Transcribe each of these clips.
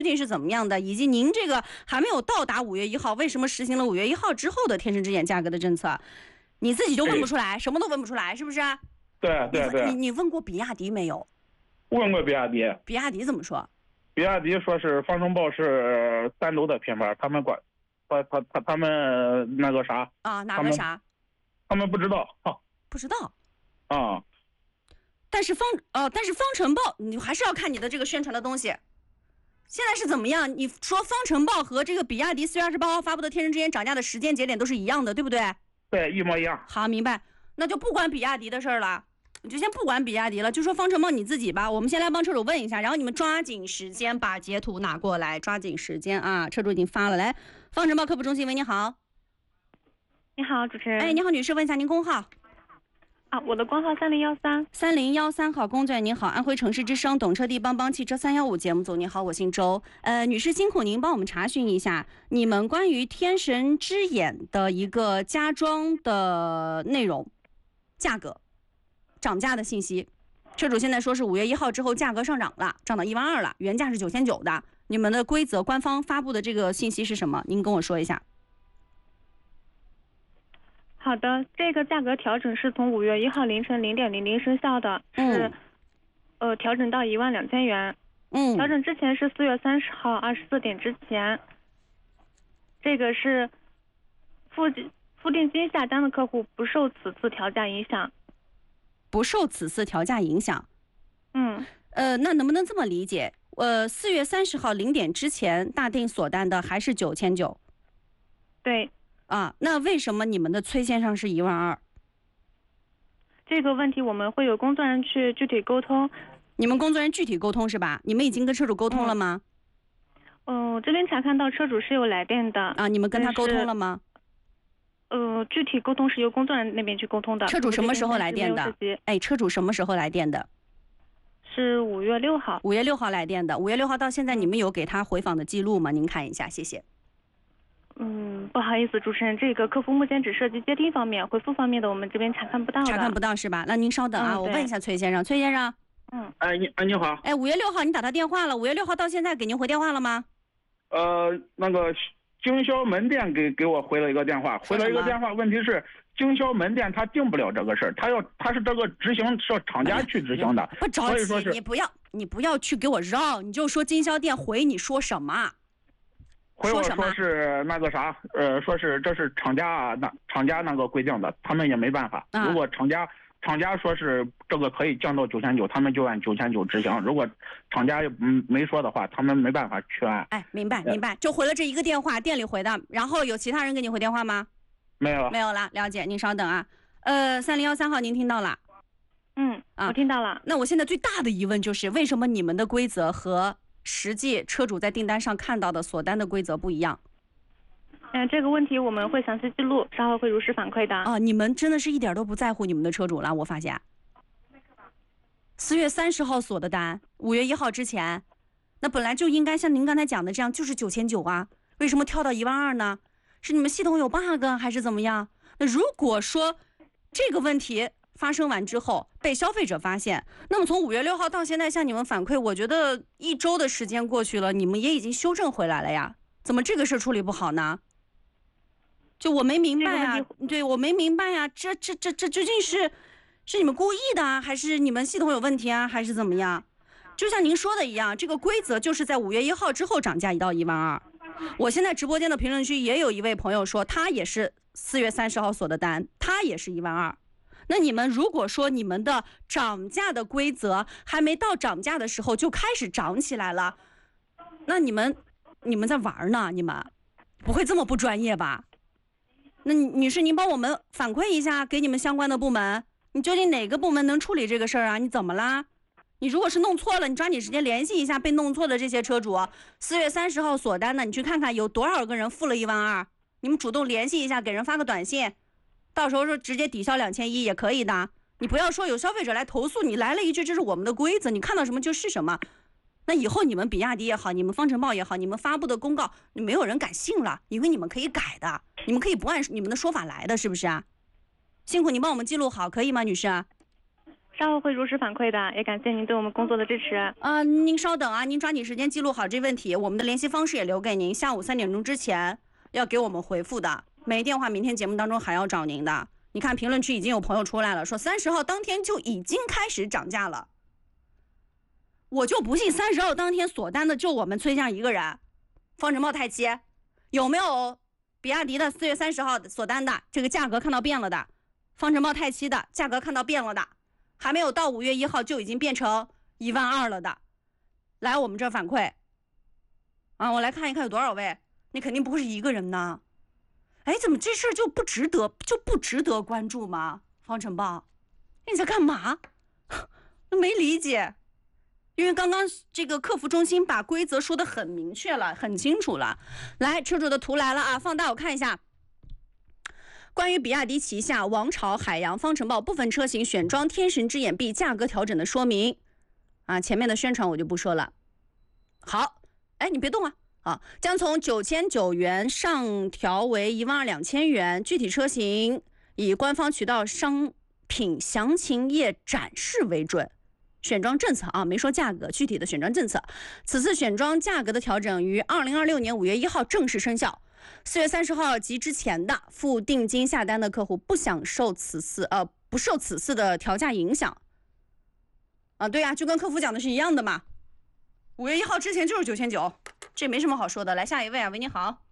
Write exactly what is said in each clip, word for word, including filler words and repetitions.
究竟是怎么样的，以及您这个还没有到达五月一号，为什么实行了五月一号之后的天神之眼价格的政策？你自己就问不出来，什么都问不出来，是不是？ 对对对。 你你问过比亚迪没有？ 问过比亚迪。 比亚迪怎么说？ 比亚迪说是方程豹是单独的品牌，他们管，他他他他们那个啥啊？哪个啥？ 他们不知道啊。 不知道。 啊。 但是方呃，但是方程豹，你还是要看你的这个宣传的东西。现在是怎么样？你说方程豹和这个比亚迪四月二十八号发布的天神之眼涨价的时间节点都是一样的，对不对？ 对，一模一样。 好，明白。那就不管比亚迪的事儿了，你就先不管比亚迪了，就说方程豹你自己吧。我们先来帮车主问一下，然后你们抓紧时间把截图拿过来，抓紧时间啊！车主已经发了，来，方程豹客服中心，喂，你好。 你好，主持人。 哎，你好，女士，问一下您工号。 啊，我的工号三零幺三三零幺三号，工作人员您好，安徽城市之声懂车帝帮帮汽车三幺五节目组您好，我姓周。呃，女士辛苦您帮我们查询一下你们关于天神之眼的一个加装的内容、价格、涨价的信息。车主现在说是五月一号之后价格上涨了，涨到一万二了，原价是九千九的。你们的规则官方发布的这个信息是什么？您跟我说一下。 好的，这个价格调整是从五月一号凌晨零点零零生效的， 嗯、 是呃调整到一万两千元。 嗯， 调整之前是四月三十号二十四点之前，这个是付付定金下单的客户不受此次调价影响。 不受此次调价影响。 嗯， 呃，那能不能这么理解？呃，四月三十号零点之前大定锁单的还是九千九？ 对。 啊，那为什么你们的催线上是一万二？ 这个问题我们会有工作人员去具体沟通。 你们工作人员具体沟通是吧？你们已经跟车主沟通了吗？ 嗯，呃、这边查看到车主是有来电的。 啊，你们跟他沟通了吗？ 呃，具体沟通是由工作人员那边去沟通的。 车主什么时候来电的？哎，车主什么时候来电的？ 是五月六号。 五月六号来电的。五月六号到现在，你们有给他回访的记录吗？您看一下，谢谢。 嗯，不好意思，主持人，这个客服目前只涉及接听方面，回复方面的我们这边查看不到的。 查看不到是吧？那您稍等啊， 嗯、 我问一下崔先生，崔先生。 嗯。 哎，你哎你好。 哎，五月六号你打他电话了，五月六号到现在给您回电话了吗？ 呃，那个经销门店给给我回了一个电话，回了一个电话，问题是经销门店他定不了这个事儿，他要他是这个执行是要厂家去执行的， 不着急， 所以说你不要你不要去给我绕，你就说经销店回你说什么？ 回我说是那个啥，呃，说是这是厂家那厂家那个规定的，他们也没办法。 啊、 如果厂家厂家说是这个可以降到九千九，他们就按九千九执行。如果厂家嗯没说的话，他们没办法去按。 哎，明白明白，就回了这一个电话，店里回的。然后有其他人给你回电话吗？ 没有， 没有了，了解。您稍等啊。呃，三零幺三号，您听到了？ 嗯，啊，我听到了。 那我现在最大的疑问就是，为什么你们的规则和实际车主在订单上看到的锁单的规则不一样？ 嗯、呃，这个问题我们会详细记录，稍后会如实反馈的。 啊，你们真的是一点都不在乎你们的车主了，我发现。四月三十号锁的单，五月一号之前，那本来就应该像您刚才讲的这样，就是九千九啊，为什么跳到一万二呢？是你们系统有 bug 还是怎么样？那如果说这个问题发生完之后被消费者发现，那么从五月六号到现在向你们反馈，我觉得一周的时间过去了，你们也已经修正回来了呀，怎么这个事处理不好呢？就我没明白啊，对我没明白呀、啊，这这这这究竟是是你们故意的啊，还是你们系统有问题啊，还是怎么样？就像您说的一样，这个规则就是在五月一号之后涨价一到一万二。我现在直播间的评论区也有一位朋友说，他也是四月三十号锁的单，他也是一万二。那你们如果说你们的涨价的规则还没到涨价的时候就开始涨起来了，那你们你们在玩呢？你们不会这么不专业吧？那女士，您帮我们反馈一下，给你们相关的部门，你究竟哪个部门能处理这个事儿啊？你怎么啦？你如果是弄错了，你抓紧时间联系一下被弄错的这些车主。四月三十号锁单的，你去看看有多少个人付了一万二，你们主动联系一下，给人发个短信，到时候说直接抵消两千一也可以的。你不要说有消费者来投诉，你来了一句这是我们的规则，你看到什么就是什么。那以后你们比亚迪也好，你们方程豹也好，你们发布的公告，没有人敢信了，因为你们可以改的，你们可以不按你们的说法来的，是不是啊？辛苦你帮我们记录好，可以吗，女士？ 稍后会如实反馈的，也感谢您对我们工作的支持。 啊、呃，您稍等啊，您抓紧时间记录好这问题，我们的联系方式也留给您，下午三点钟之前要给我们回复的。没电话，明天节目当中还要找您的。你看评论区已经有朋友出来了，说三十号当天就已经开始涨价了。我就不信三十号当天锁单的就我们崔酱一个人。方程豹太七有没有比亚迪的四月三十号锁单的这个价格看到变了的？方程豹太七的价格看到变了的？还没有到五月一号就已经变成一万二了的？来我们这反馈啊，我来看一看有多少位。你肯定不是一个人呢。哎，怎么这事就不值得就不值得关注吗？方程豹，你在干嘛？没理解。因为刚刚这个客服中心把规则说得很明确了，很清楚了。来，车主的图来了啊，放大我看一下。关于比亚迪旗下王朝、海洋、方程豹部分车型选装天神之眼 B 价格调整的说明啊，前面的宣传我就不说了。好，哎，你别动啊。啊，将从九千九元上调为一万二两千元，具体车型以官方渠道商品详情页展示为准。选装政策啊，没说价格，具体的选装政策。此次选装价格的调整于二零二六年五月一号正式生效，四月三十号及之前的付定金下单的客户不享受此次呃不受此次的调价影响。啊，对呀、啊，就跟客服讲的是一样的嘛。五月一号之前就是九千九，这没什么好说的。来下一位啊，喂，你好。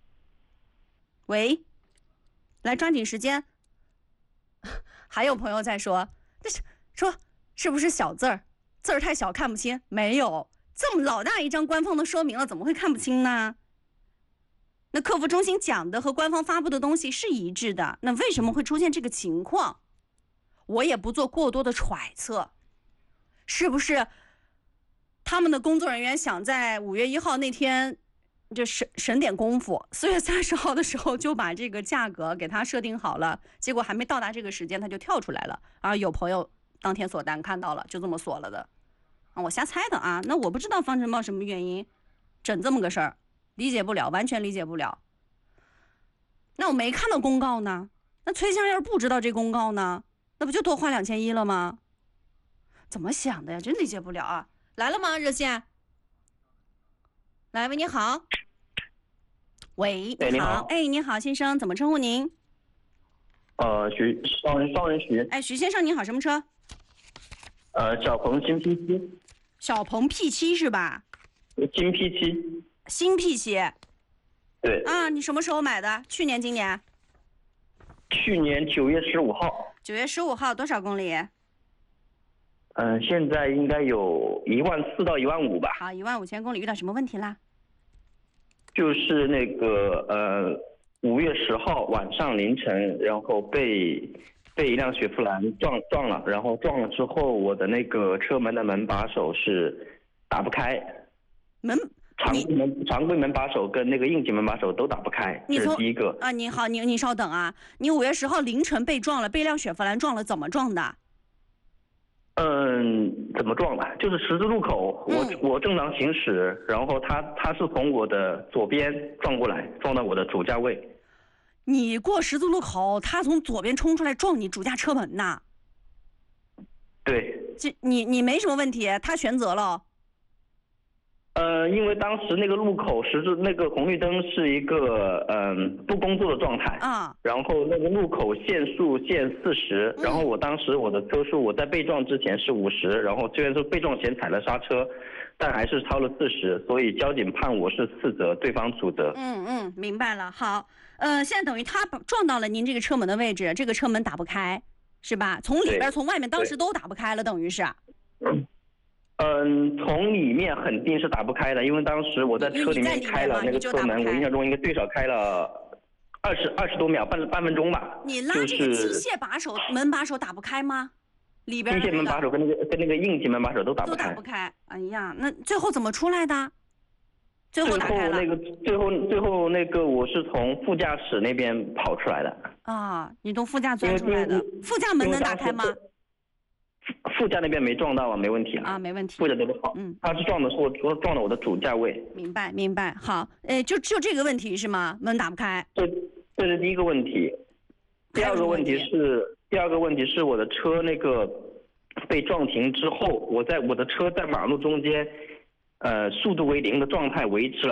喂，来抓紧时间。还有朋友在说，这是说是不是小字儿，字儿太小看不清？没有，这么老大一张官方的说明了，怎么会看不清呢？那客服中心讲的和官方发布的东西是一致的，那为什么会出现这个情况？我也不做过多的揣测，是不是？他们的工作人员想在五月一号那天就省省点功夫，四月三十号的时候就把这个价格给他设定好了，结果还没到达这个时间他就跳出来了啊！有朋友当天锁单看到了，就这么锁了的啊！我瞎猜的啊，那我不知道方程豹什么原因整这么个事儿，理解不了，完全理解不了。那我没看到公告呢，那崔香要是不知道这公告呢，那不就多花两千一了吗？怎么想的呀？真理解不了啊！来了吗？热线。来，喂，你好。喂，你好。哎，你好，先生，怎么称呼您？ 呃，徐双人双人徐。 哎，徐先生，您好，什么车？ 呃，小鹏新 P 七。 小鹏 P 七是吧？ 新 P 七。 新 P 七。 对。 啊，你什么时候买的？去年、今年？ 去年九月十五号。 九月十五号，多少公里？ 嗯、呃，现在应该有一万四到一万五吧。 好，一万五千公里，遇到什么问题啦？ 就是那个呃，五月十号晚上凌晨，然后被被一辆雪佛兰撞撞了，然后撞了之后，我的那个车门的门把手是打不开， 门常规门常规门把手跟那个应急门把手都打不开，这是第一个。 啊，你好，你你稍等啊，你五月十号凌晨被撞了，被一辆雪佛兰撞了，怎么撞的？ 嗯，怎么撞的？就是十字路口，我、嗯、我正常行驶，然后他他是从我的左边撞过来，撞到我的主驾位。 你过十字路口，他从左边冲出来撞你主驾车门呐？ 对。 这你你没什么问题，他全责了。 呃，因为当时那个路口十字那个红绿灯是一个嗯、呃、不工作的状态啊， 然后那个路口限速限四十、嗯，然后我当时我的车速我在被撞之前是五十，然后虽然说被撞前踩了刹车，但还是超了四十，所以交警判我是次责，对方主责。 嗯嗯，明白了。好，呃，现在等于他撞到了您这个车门的位置，这个车门打不开，是吧？从里边从外面当时都打不开了，等于是。 嗯嗯，从里面肯定是打不开的，因为当时我在车里面开了那个车门，我印象中应该最少开了二十二十多秒，半半分钟吧。 你拉这个机械把手、就是、门把手打不开吗？里边、 那个、机械门把手跟那个跟那个应急门把手都打不开。 都打不开。哎呀，那最后怎么出来的？最后打开了。 最后那个最后最后那个我是从副驾驶那边跑出来的。 啊，你从副驾钻出来的。副驾门能打开吗？ 副驾那边没撞到啊，没问题啊，没问题。 副驾那边好，嗯，他是撞的是我撞的我的主驾位。 明白明白，好，呃，就就这个问题是吗？门打不开。 这这是第一个问题。第二个问题是，第二个问题是我的车那个被撞停之后，我在我的车在马路中间，呃，速度为零的状态维持了